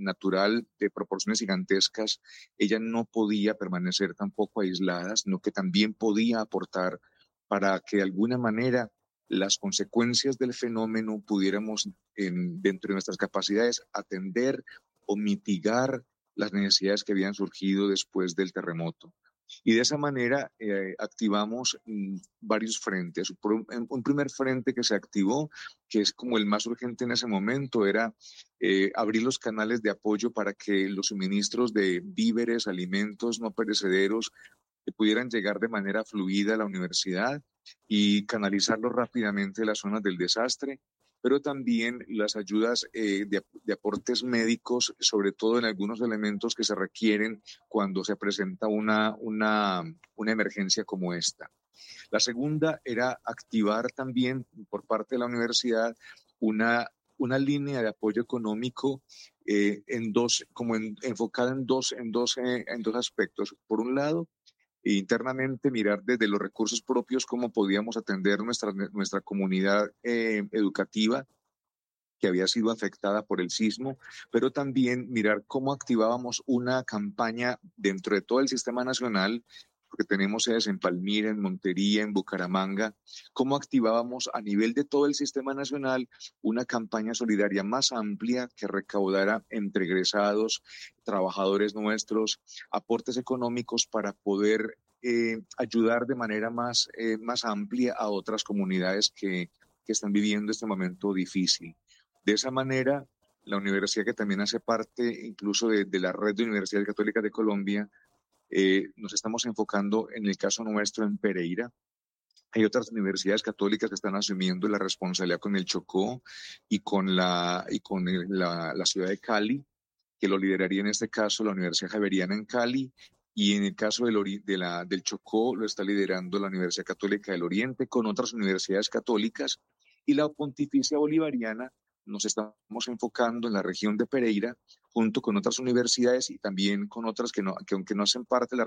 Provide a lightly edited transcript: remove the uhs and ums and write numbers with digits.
natural de proporciones gigantescas, ella no podía permanecer tampoco aislada, sino que también podía aportar para que de alguna manera las consecuencias del fenómeno pudiéramos, dentro de nuestras capacidades, atender o mitigar las necesidades que habían surgido después del terremoto. Y de esa manera activamos varios frentes. Un primer frente que se activó, que es como el más urgente en ese momento, era abrir los canales de apoyo para que los suministros de víveres, alimentos no perecederos, que pudieran llegar de manera fluida a la universidad y canalizarlos rápidamente a las zonas del desastre, pero también las ayudas de aportes médicos, sobre todo en algunos elementos que se requieren cuando se presenta una emergencia como esta. La segunda era activar también por parte de la universidad una línea de apoyo económico enfocada en dos aspectos. Por un lado, internamente mirar desde los recursos propios cómo podíamos atender nuestra comunidad educativa que había sido afectada por el sismo, pero también mirar cómo activábamos una campaña dentro de todo el sistema nacional, porque tenemos sedes en Palmira, en Montería, en Bucaramanga, cómo activábamos a nivel de todo el sistema nacional una campaña solidaria más amplia que recaudara entre egresados, trabajadores nuestros, aportes económicos para poder ayudar de manera más amplia a otras comunidades que están viviendo este momento difícil. De esa manera, la universidad, que también hace parte incluso de la red de universidades católicas de Colombia, nos estamos enfocando en el caso nuestro en Pereira. Hay otras universidades católicas que están asumiendo la responsabilidad con el Chocó y con la ciudad de Cali, que lo lideraría en este caso la Universidad Javeriana en Cali, y en el caso del Chocó lo está liderando la Universidad Católica del Oriente con otras universidades católicas, y la Pontificia Bolivariana nos estamos enfocando en la región de Pereira junto con otras universidades y también con otras que aunque no hacen parte de la